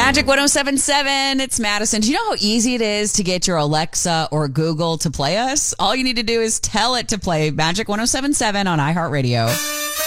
Magic 1077, it's Madison. Do you know how easy it is to get your Alexa or Google to play us? All you need to do is tell it to play Magic 1077 on iHeartRadio.